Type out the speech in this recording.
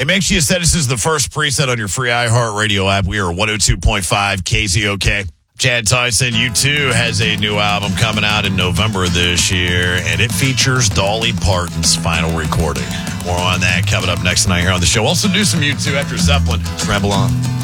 Hey, make sure you set this as the first preset on your free iHeartRadio app. We are 102.5 KZOK. Chad Tyson, U2 has a new album coming out in November this year, and it features Dolly Parton's final recording. More on that coming up next tonight here on the show. Also do some U2 after Zeppelin. Scramble on.